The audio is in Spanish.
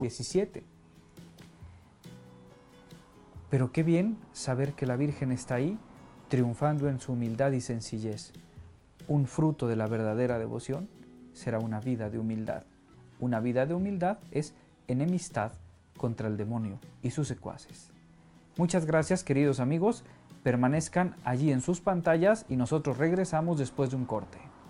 17. Pero qué bien saber que la Virgen está ahí, triunfando en su humildad y sencillez. Un fruto de la verdadera devoción será una vida de humildad. Una vida de humildad es enemistad contra el demonio y sus secuaces. Muchas gracias, queridos amigos. Permanezcan allí en sus pantallas y nosotros regresamos después de un corte.